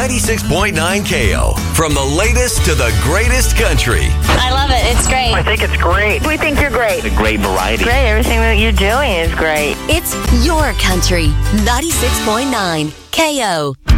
96.9 KO. From the latest to the greatest country. I love it. It's great. I think it's great. We think you're great. A great variety. Great. Everything that you're doing is great. It's your country. 96.9 KO.